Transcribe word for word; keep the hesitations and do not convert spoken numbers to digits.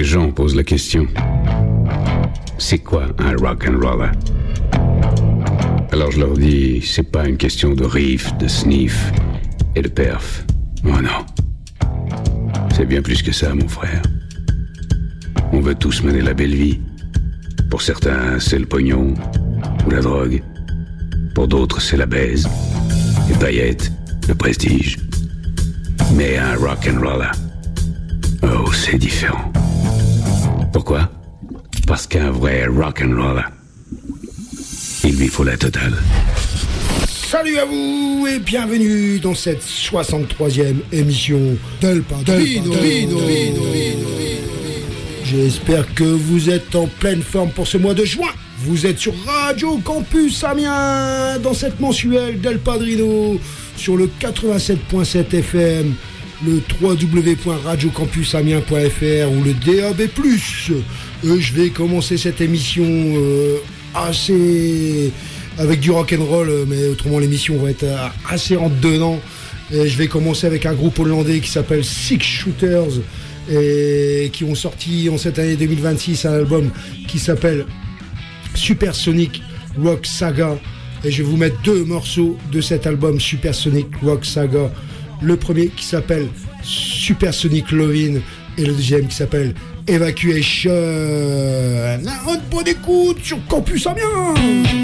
les gens posent la question. C'est quoi un rock'n'roller? Alors je leur dis, c'est pas une question de riff, de sniff et de perf. Oh non. C'est bien plus que ça, mon frère. On veut tous mener la belle vie. Pour certains, c'est le pognon ou la drogue. Pour d'autres, c'est la baise, les paillettes, le prestige. Mais un rock'n'roller, oh, c'est différent. Pourquoi? Parce qu'un vrai rock'n'roller, il lui faut la totale. Salut à vous et bienvenue dans cette soixante-troisième émission Del Padrino. J'espère que vous êtes en pleine forme pour ce mois de juin. Vous êtes sur Radio Campus Amiens dans cette mensuelle Del Padrino sur le quatre-vingt-sept point sept F M, le w w w point radio campus amiens point f r ou le D A B plus. Euh, je vais commencer cette émission euh, assez avec du rock'n'roll, mais autrement l'émission va être assez rentre dedans. Et je vais commencer avec un groupe hollandais qui s'appelle Six Shooters et qui ont sorti en cette année deux mille vingt-six un album qui s'appelle Supersonic Rock Saga. Et je vais vous mettre deux morceaux de cet album Supersonic Rock Saga. Le premier qui s'appelle Supersonic Lovin' et le deuxième qui s'appelle Evacuation. Un bonne écoute sur Campus Amiens.